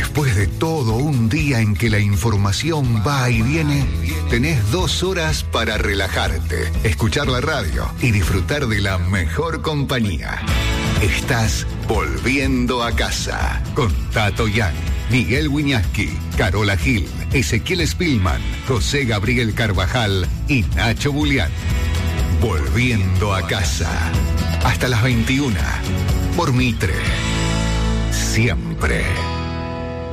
Después de todo un día en que la información va y viene, tenés 2 horas para relajarte, escuchar la radio y disfrutar de la mejor compañía. Estás volviendo a casa con Tato Yang, Miguel Wiñaski, Carola Gil, Ezequiel Spillman, José Gabriel Carvajal y Nacho Bulián. Volviendo a casa. Hasta las 21. Por Mitre. Siempre.